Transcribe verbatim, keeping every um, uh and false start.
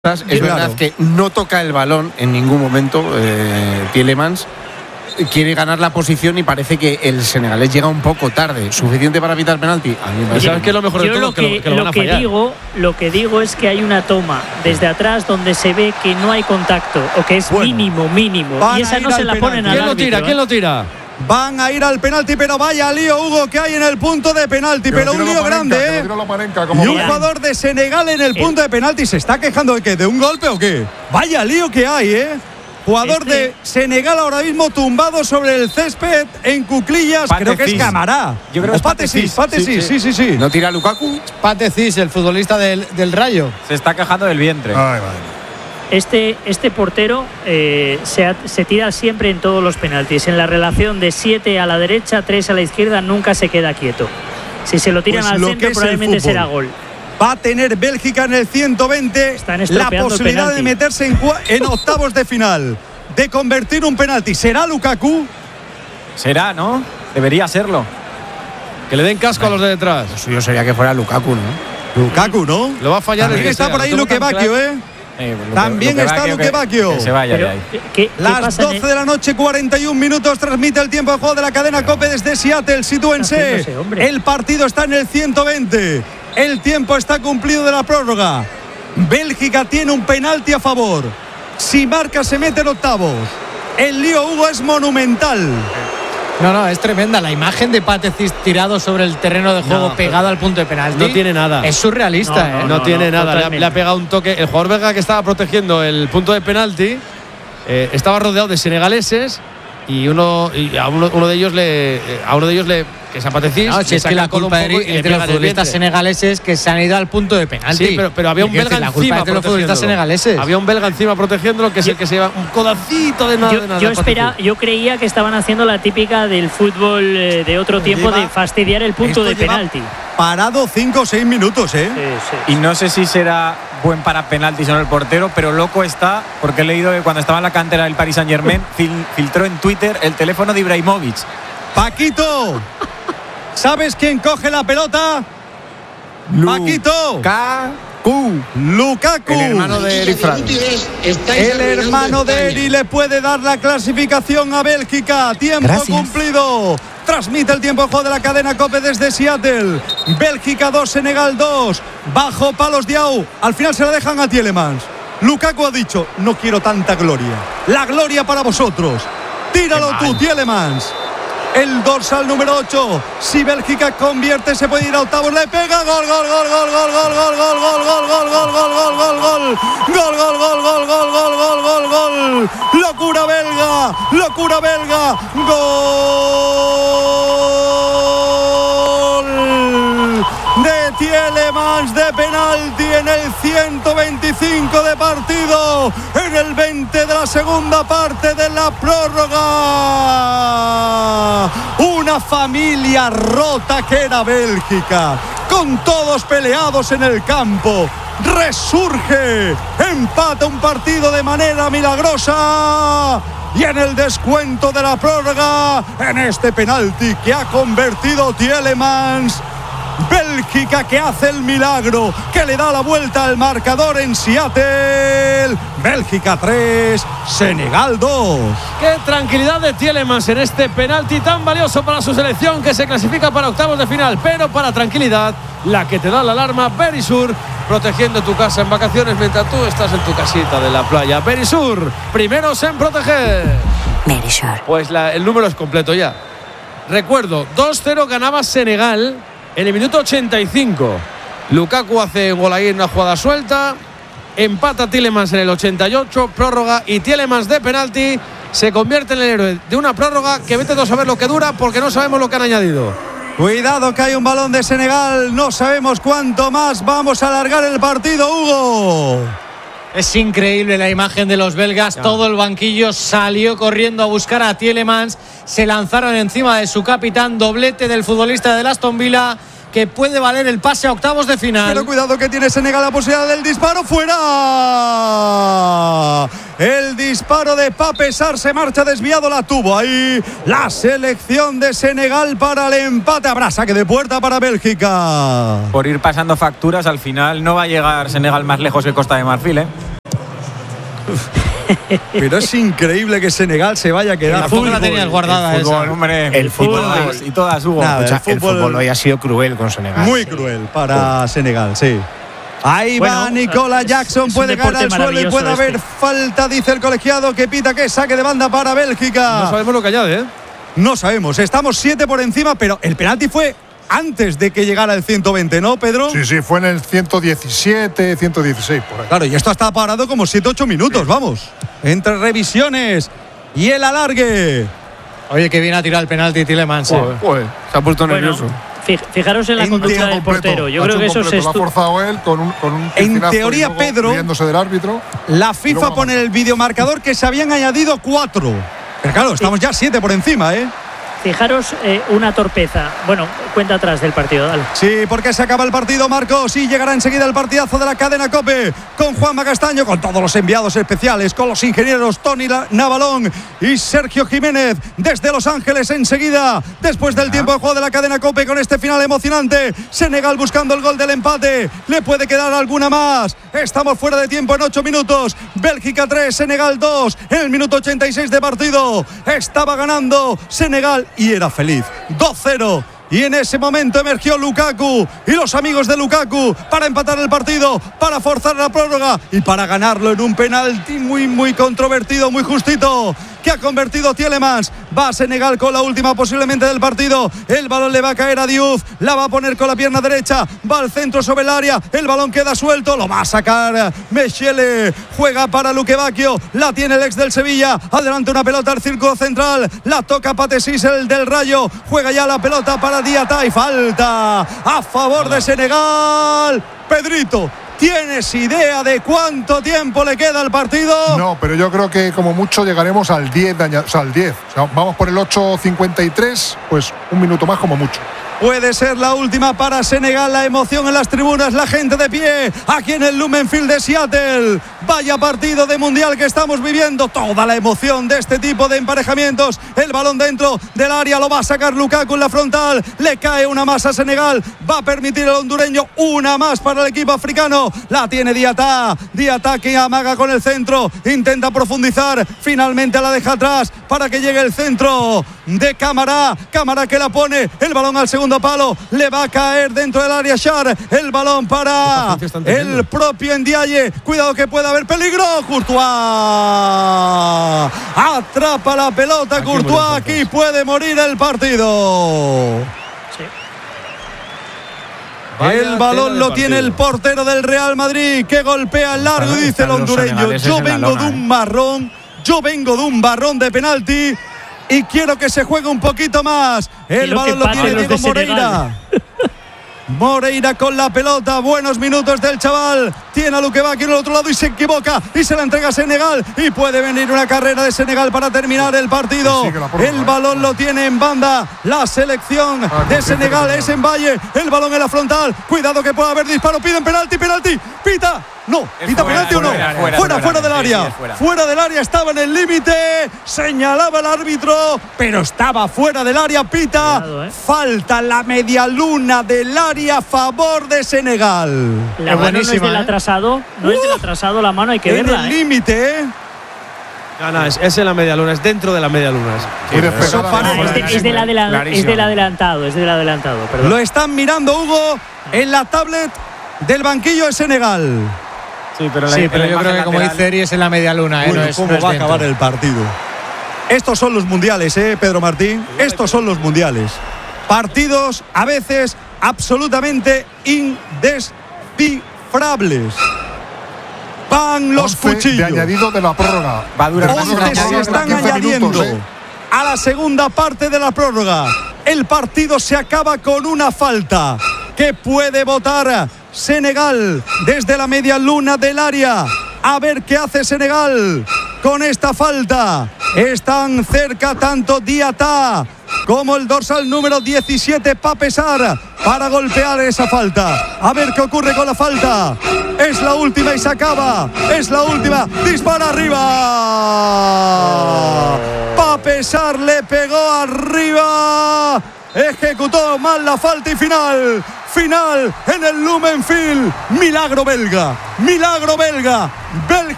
Es claro. verdad que no toca el balón en ningún momento eh, Tielemans. Quiere ganar la posición y parece que el senegalés llega un poco tarde. ¿Suficiente para pitar penalti? A mí me parece. ¿Sabes qué es lo mejor de Yo todo? lo que, que lo, que lo van lo a que fallar. digo, lo que digo es que hay una toma desde atrás donde se ve que no hay contacto o que es Bueno, mínimo, mínimo. van Y a esa ir no se al la ponen penalti. al ¿Quién lo árbitro, tira? ¿eh? ¿Quién lo tira? Van a ir al penalti, pero vaya lío, Hugo, que hay en el punto de penalti. Que Pero lo un tire lío Loparenca, grande, que lo ¿eh? tire Loparenca, como Y un Loparenca. jugador de Senegal en el punto de penalti se está quejando de que de un golpe o qué. Vaya lío que hay, ¿eh? Jugador Este- de Senegal ahora mismo tumbado sobre el césped en cuclillas. Creo que es Patecis. Camará. Yo creo O que es Patecis, Patecis. Patecis, sí, sí, sí. ¿No tira Lukaku? Patecis, el futbolista del, del Rayo. Se está quejando del vientre. Ay, madre. Este, este portero eh, se, ha- se tira siempre en todos los penaltis. En la relación de siete a la derecha, tres a la izquierda, nunca se queda quieto. Si se lo tiran Pues al lo que centro, es el probablemente fútbol. será gol. Va a tener Bélgica en el ciento veinte Están la estropeando el posibilidad de penalti. meterse en, cua- en octavos de final, de convertir un penalti. ¿Será Lukaku? Será, ¿no? Debería serlo. Que le den casco a los de detrás. Lo suyo sería que fuera Lukaku, ¿no? Lukaku, ¿no? Lo va a fallar el También que está sea, por ahí lo tengo Luque tan Bacchio, claro. ¿eh? Eh, Luque- También Luque está Bacchio Luque que- Bacchio. Que se vaya Pero, de ahí. ¿qué- qué Las pasa en doce de la noche, cuarenta y un minutos, transmite el tiempo de juego de la cadena COPE desde Seattle. Sitúense. ¿Qué está haciendo ese hombre? El partido está en el ciento veinte. El tiempo está cumplido de la prórroga. Bélgica tiene un penalti a favor. Si marca, se mete en octavos. El lío, Hugo, es monumental. No, no, es tremenda. La imagen de Patecis tirado sobre el terreno de juego No, pegado al punto de penalti. No tiene nada. Es surrealista, No, ¿eh? No, no, tiene no, nada. Le ha, totalmente. le ha pegado un toque. El jugador belga que estaba protegiendo el punto de penalti eh, estaba rodeado de senegaleses y uno y a uno, uno de ellos le eh, a uno de ellos le que es a Patecis, No, si le es que saca la el codo culpa un poco es y le de pega los en el futbolistas vientre. senegaleses que se han ido al punto de penalti. Sí, pero, pero había un Quiero belga decir, la culpa encima es de los futbolistas protegiéndolo. senegaleses. Había un belga encima protegiéndolo que es el que se lleva un codacito de nada. Yo, de nada yo Patecis. espera, yo creía que estaban haciendo la típica del fútbol eh, de otro tiempo Lleva- de fastidiar el punto Esto de lleva penalti. Parado cinco o seis minutos, ¿eh? Sí, sí. Y no sé si será buen para penaltis o no el portero, pero loco está, porque he leído que cuando estaba en la cantera del Paris Saint Germain fil- filtró en Twitter el teléfono de Ibrahimovic. Paquito, ¿sabes quién coge la pelota? Paquito, Lukaku. Lukaku. El hermano de Eric Fran. El hermano de Eri le puede dar la clasificación a Bélgica. Tiempo Gracias. cumplido. Transmite el tiempo de juego de la cadena COPE desde Seattle. Bélgica dos, Senegal dos. Bajo palos Diao. Al final se la dejan a Tielemans. Lukaku ha dicho, no quiero tanta gloria. La gloria para vosotros. Tíralo tú, Tielemans. El dorsal número ocho. Si Bélgica convierte, se puede ir a octavos. Le pega. Gol, gol, gol, gol, gol, gol, gol, gol, gol, gol, gol, gol, gol, gol, gol, gol. Gol, gol, gol, gol, gol, gol, gol, gol, gol. Locura belga. Locura belga. Gol de Tielemans de penalti en el ciento veinticinco de partido, en el veinte de la segunda parte de la prórroga. Una familia rota que era Bélgica, con todos peleados en el campo. Resurge, empata un partido de manera milagrosa. Y en el descuento de la prórroga, en este penalti que ha convertido Tielemans, Bélgica que hace el milagro, que le da la vuelta al marcador en Seattle. Bélgica tres, Senegal dos. Qué tranquilidad de Tielemans en este penalti tan valioso para su selección, que se clasifica para octavos de final. Pero para tranquilidad, la que te da la alarma, Verisur, protegiendo tu casa en vacaciones mientras tú estás en tu casita de la playa. Verisur, primeros en proteger. Verisur. Pues la- el número es completo ya. Recuerdo, dos cero ganaba Senegal en el minuto ochenta y cinco. Lukaku hace un gol ahí en una jugada suelta. Empata Tielemans en el ochenta y ocho, prórroga, y Tielemans de penalti se convierte en el héroe de una prórroga que vete a saber lo que dura, porque no sabemos lo que han añadido. Cuidado que hay un balón de Senegal, no sabemos cuánto más. Vamos a alargar el partido, Hugo. Es increíble la imagen de los belgas. Todo el banquillo salió corriendo a buscar a Tielemans. Se lanzaron encima de su capitán. Doblete del futbolista del Aston Villa, que puede valer el pase a octavos de final. Pero cuidado que tiene Senegal la posibilidad del disparo. ¡Fuera! El disparo de Pape Sarr se marcha desviado, la tuvo ahí la selección de Senegal para el empate. Habrá saque de puerta para Bélgica. Por ir pasando facturas, al final no va a llegar Senegal más lejos que Costa de Marfil, ¿eh? Pero es increíble que Senegal se vaya a quedar. Tampoco la tenías guardada El fútbol, esa. hombre. El fútbol. Todas, y todas, Hugo. Nada, Escucha, el el fútbol- fútbol hoy ha sido cruel con Senegal. Muy cruel para Senegal, sí. Ahí Bueno, va Nicola es- Jackson, es un puede caer deporte al suelo y maravilloso puede haber este. falta, dice el colegiado que pita que saque de banda para Bélgica. No sabemos lo que añade, ¿eh? No sabemos, estamos siete por encima, pero el penalti fue antes de que llegara el ciento veinte, ¿no, Pedro? Sí, sí, fue en el ciento diecisiete, ciento dieciséis, por ahí. Claro, y esto ha estado parado como siete ocho minutos, vamos. Entre revisiones y el alargue. Oye, que viene a tirar el penalti Tielemans. eh. Joder, joder, se ha puesto Bueno, nervioso. fij- fijaros en la En conducta tiempo del portero. Yo Ha creo hecho que un eso se completo, lo ha estu- forzado él con un, con un En piscinazo y teoría, luego Pedro- riéndose del árbitro. La FIFA Luego pone vamos. el videomarcador que se habían añadido cuatro. Pero claro, estamos ya siete por encima, ¿eh? Fijaros eh, una torpeza. Bueno, cuenta atrás del partido, dale. Sí, porque se acaba el partido, Marcos, y llegará enseguida el partidazo de la cadena COPE con Juanma Castaño, con todos los enviados especiales, con los ingenieros Tony Navalón y Sergio Jiménez desde Los Ángeles enseguida, después del tiempo de juego de la cadena COPE con este final emocionante. Senegal buscando el gol del empate, le puede quedar alguna más. Estamos fuera de tiempo en ocho minutos. Bélgica tres, Senegal dos, en el minuto ochenta y seis de partido. Estaba ganando Senegal y era feliz. dos cero. Y en ese momento emergió Lukaku y los amigos de Lukaku para empatar el partido, para forzar la prórroga y para ganarlo en un penalti muy, muy controvertido, muy justito, que ha convertido Tielemans. Va a Senegal con la última posiblemente del partido. El balón le va a caer a Diouf, la va a poner con la pierna derecha, va al centro sobre el área, el balón queda suelto, lo va a sacar Mechele, juega para Luque Bacchio, la tiene el ex del Sevilla, adelante una pelota al círculo central, la toca Patesis, el del Rayo, juega ya la pelota para Diatá y falta a favor de Senegal. Pedrito, ¿tienes idea de cuánto tiempo le queda al partido? No, pero yo creo que como mucho llegaremos al diez, de aña- o sea, al diez. O sea, vamos por el ocho cincuenta y tres, pues un minuto más como mucho. Puede ser la última para Senegal, la emoción en las tribunas, la gente de pie, aquí en el Lumenfield de Seattle. Vaya partido de mundial que estamos viviendo, toda la emoción de este tipo de emparejamientos. El balón dentro del área, lo va a sacar Lukaku en la frontal, le cae una más a Senegal, va a permitir el hondureño una más para el equipo africano. La tiene Diatá, Diatá que amaga con el centro, intenta profundizar, finalmente la deja atrás para que llegue el centro de Camará, Camará que la pone, el balón al segundo palo, le va a caer dentro del área Char, el balón para el propio Ndiaye, cuidado que puede haber peligro, Courtois atrapa la pelota, Aquí Courtois, mueren aquí puede morir el partido. Sí. Vaya El balón tela de lo tiene el partido. portero del Real Madrid, que golpea el largo y dice el Están los hondureño, senegaleses yo en la vengo lona, de un marrón, yo vengo de un barrón de penalti y quiero que se juegue un poquito más. El Quiero que balón lo paren tiene los Diego de Senegal. Moreira. Moreira con la pelota, buenos minutos del chaval, tiene a Luque Bacchio en el otro lado y se equivoca y se la entrega a Senegal y puede venir una carrera de Senegal para terminar el partido. Sigue la prórroga, El eh. balón lo tiene en banda la selección Ah, de no, Senegal, fíjate, es en Valle, el balón en la frontal, cuidado que puede haber disparo, piden penalti, penalti, pita, no, Es pita fuera, penalti o no, fuera, fuera, fuera, fuera, del sí, área, sí, es fuera. fuera del área, estaba en el límite, señalaba el árbitro, pero estaba fuera del área, pita, Cuidado, eh. falta la media luna del área a favor de Senegal. La Es mano no es buenísima, del ¿eh? atrasado, no es del atrasado, la mano hay que En verla. el ¿eh? límite, ¿eh? No, no, es, es en la media luna, es dentro de la media luna. Muy eso despegada, parece. Ah, es, de- es del adela- Clarísimo. es del adelantado, es del adelantado, perdón. Lo están mirando, Hugo, en la tablet del banquillo de Senegal. Sí, pero, la- Sí, en pero la yo creo imagen que como lateral- dice Eri es en la media luna, ¿eh? Bueno, no es, ¿cómo no es va a dentro. acabar el partido? Estos son los mundiales, ¿eh, Pedro Martín? Estos son los mundiales. Partidos a veces absolutamente indescifrables. Van los once de cuchillos. añadido de la prórroga. Va a durar El once prórroga once va a se durar están quince añadiendo minutos, ¿eh? a la segunda parte de la prórroga. El partido se acaba con una falta que puede votar Senegal desde la media luna del área. A ver qué hace Senegal con esta falta. Están cerca tanto Diatá como el dorsal número diecisiete Pape Sarr para golpear esa falta. A ver qué ocurre con la falta. Es la última y se acaba. Es la última. Dispara arriba. Pape Sarr le pegó arriba. Ejecutó mal la falta y final. Final en el Lumenfield. Milagro belga. Milagro belga. Bélgica.